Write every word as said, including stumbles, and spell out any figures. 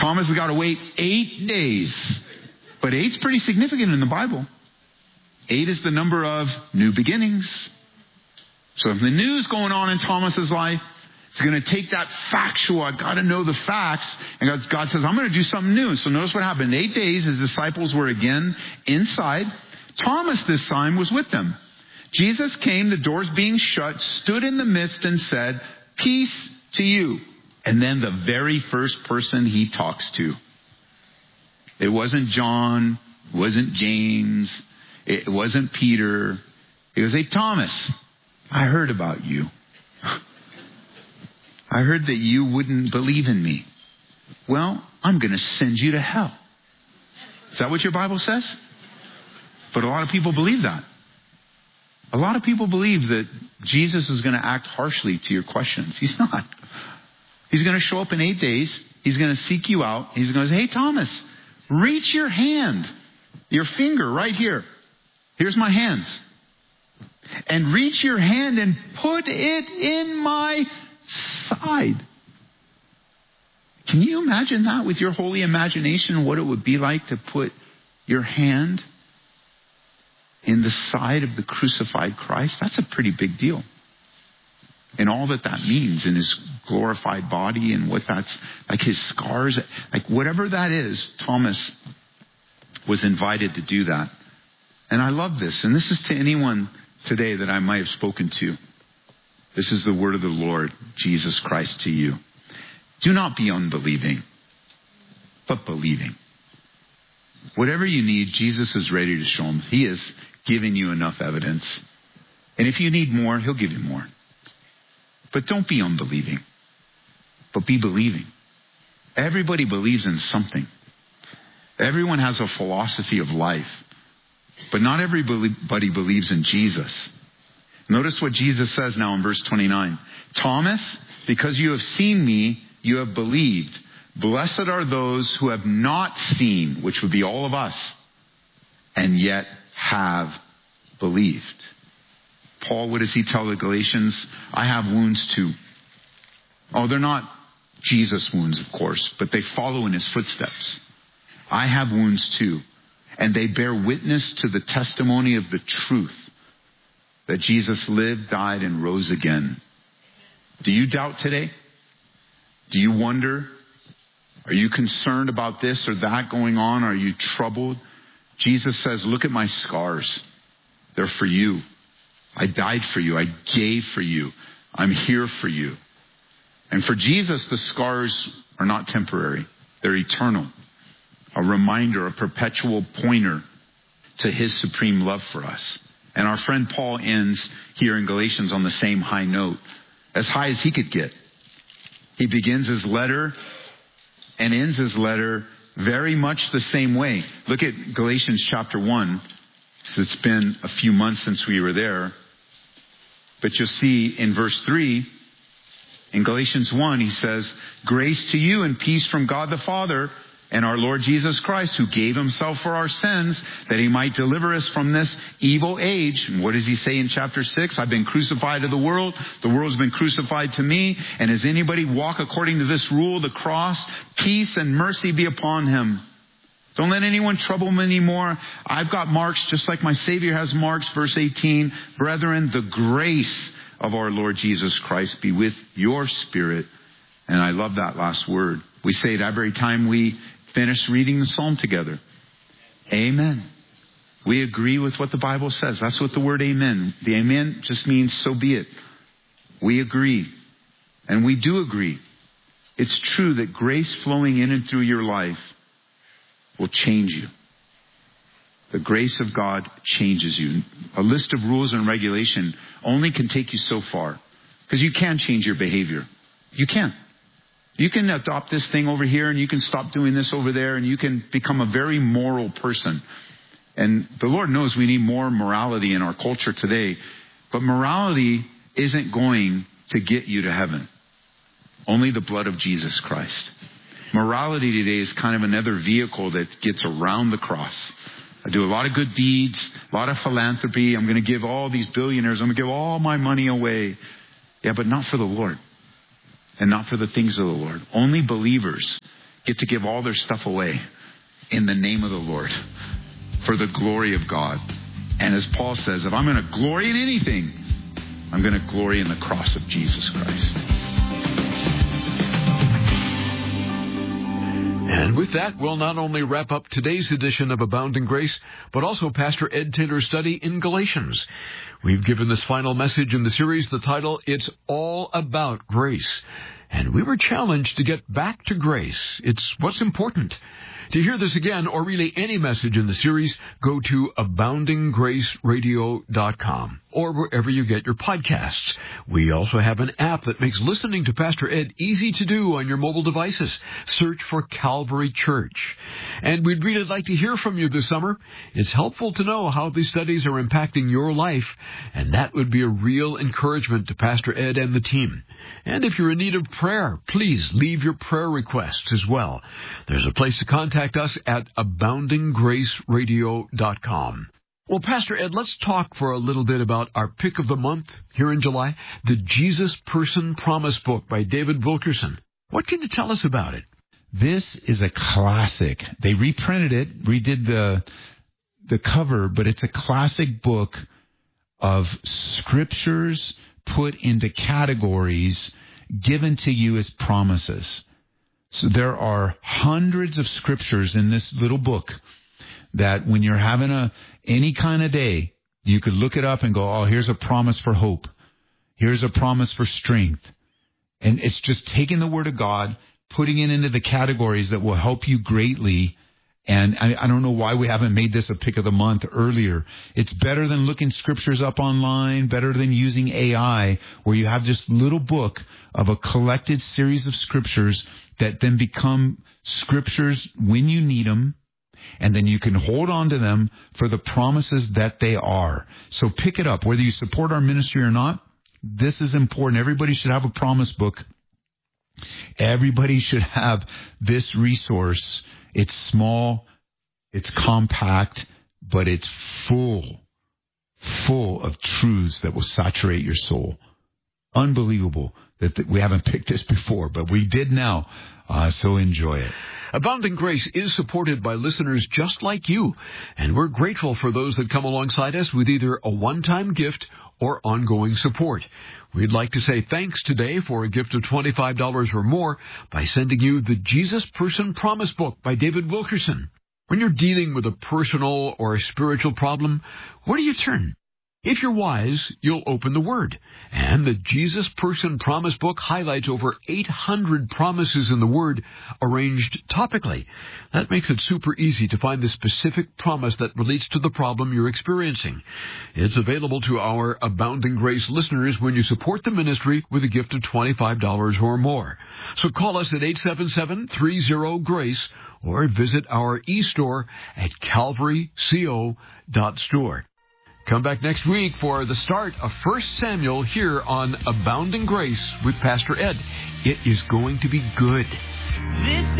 Thomas has got to wait eight days. But eight's pretty significant in the Bible. Eight is the number of new beginnings. So if the new's going on in Thomas's life, it's going to take that factual, I've got to know the facts. And God, God says, I'm going to do something new. So notice what happened. In eight days, his disciples were again inside. Thomas this time was with them. Jesus came, the doors being shut, stood in the midst and said, peace to you. And then the very first person he talks to. It wasn't John, it wasn't James, it wasn't Peter. It was, hey, Thomas, I heard about you. I heard that you wouldn't believe in me. Well, I'm going to send you to hell. Is that what your Bible says? But a lot of people believe that. A lot of people believe that Jesus is going to act harshly to your questions. He's not. He's going to show up in eight days. He's going to seek you out. He's going to say, hey, Thomas, reach your hand, your finger right here. Here's my hands. And reach your hand and put it in my side. Can you imagine that with your holy imagination, what it would be like to put your hand in the side of the crucified Christ? That's a pretty big deal. And all that that means in his glorified body and what that's like, his scars, like whatever that is, Thomas was invited to do that. And I love this. And this is to anyone today that I might have spoken to. This is the word of the Lord, Jesus Christ, to you. Do not be unbelieving, but believing. Whatever you need, Jesus is ready to show them. He has given you enough evidence. And if you need more, he'll give you more. But don't be unbelieving, but be believing. Everybody believes in something. Everyone has a philosophy of life, but not everybody believes in Jesus. Notice what Jesus says now in verse twenty-nine. Thomas, because you have seen me, you have believed. Blessed are those who have not seen, which would be all of us, and yet have believed. Paul, what does he tell the Galatians? I have wounds too. Oh, they're not Jesus' wounds, of course, but they follow in his footsteps. I have wounds too. And they bear witness to the testimony of the truth that Jesus lived, died, and rose again. Do you doubt today? Do you wonder? Are you concerned about this or that going on? Are you troubled? Jesus says, look at my scars. They're for you. I died for you. I gave for you. I'm here for you. And for Jesus, the scars are not temporary. They're eternal. A reminder, a perpetual pointer to his supreme love for us. And our friend Paul ends here in Galatians on the same high note, as high as he could get. He begins his letter and ends his letter very much the same way. Look at Galatians chapter one. So it's been a few months since we were there. But you'll see in verse three, in Galatians one, he says, grace to you and peace from God the Father and our Lord Jesus Christ, who gave himself for our sins, that he might deliver us from this evil age. And what does he say in chapter six? I've been crucified to the world. The world's been crucified to me. And as anybody walk according to this rule, the cross, peace and mercy be upon him. Don't let anyone trouble him anymore. I've got marks just like my Savior has marks. Verse eighteen, brethren, the grace of our Lord Jesus Christ be with your spirit. And I love that last word. We say it every time we finish reading the psalm together. Amen. We agree with what the Bible says. That's what the word amen. The amen just means so be it. We agree. And we do agree. It's true that grace flowing in and through your life will change you. The grace of God changes you. A list of rules and regulation only can take you so far. Because you can change your behavior. You can. You can adopt this thing over here and you can stop doing this over there and you can become a very moral person. And the Lord knows we need more morality in our culture today. But morality isn't going to get you to heaven. Only the blood of Jesus Christ. Morality today is kind of another vehicle that gets around the cross. I do a lot of good deeds, a lot of philanthropy. I'm going to give all these billionaires, I'm going to give all my money away. Yeah, but not for the Lord and not for the things of the Lord. Only believers get to give all their stuff away in the name of the Lord for the glory of God. And as Paul says, if I'm going to glory in anything, I'm going to glory in the cross of Jesus Christ. And with that, we'll not only wrap up today's edition of Abounding Grace, but also Pastor Ed Taylor's study in Galatians. We've given this final message in the series the title, It's All About Grace. And we were challenged to get back to grace. It's what's important. To hear this again, or really any message in the series, go to abounding grace radio dot com or wherever you get your podcasts. We also have an app that makes listening to Pastor Ed easy to do on your mobile devices. Search for Calvary Church. And we'd really like to hear from you this summer. It's helpful to know how these studies are impacting your life, and that would be a real encouragement to Pastor Ed and the team. And if you're in need of prayer, please leave your prayer requests as well. There's a place to contact us at abounding grace radio dot com. Well, Pastor Ed, let's talk for a little bit about our pick of the month here in July, the Jesus Person Promise Book by David Wilkerson. What can you tell us about it? This is a classic. They reprinted it, redid the the cover, but it's a classic book of scriptures put into categories given to you as promises. So there are hundreds of scriptures in this little book that when you're having a any kind of day, you could look it up and go, oh, here's a promise for hope. Here's a promise for strength. And it's just taking the Word of God, putting it into the categories that will help you greatly. And I, I don't know why we haven't made this a pick of the month earlier. It's better than looking scriptures up online, better than using A I, where you have this little book of a collected series of scriptures that then become scriptures when you need them, and then you can hold on to them for the promises that they are. So pick it up, whether you support our ministry or not. This is important. Everybody should have a promise book. Everybody should have this resource. It's small, it's compact, but it's full, full of truths that will saturate your soul. Unbelievable that we haven't picked this before, but we did now, uh, so enjoy it. Abounding Grace is supported by listeners just like you, and we're grateful for those that come alongside us with either a one-time gift or ongoing support. We'd like to say thanks today for a gift of twenty-five dollars or more by sending you the Jesus Person Promise Book by David Wilkerson. When you're dealing with a personal or a spiritual problem, where do you turn? If you're wise, you'll open the Word. And the Jesus Person Promise Book highlights over eight hundred promises in the Word arranged topically. That makes it super easy to find the specific promise that relates to the problem you're experiencing. It's available to our Abounding Grace listeners when you support the ministry with a gift of twenty-five dollars or more. So call us at eight seven seven, three zero, GRACE or visit our e-store at calvary co dot store. Come back next week for the start of First Samuel here on Abounding Grace with Pastor Ed. It is going to be good. This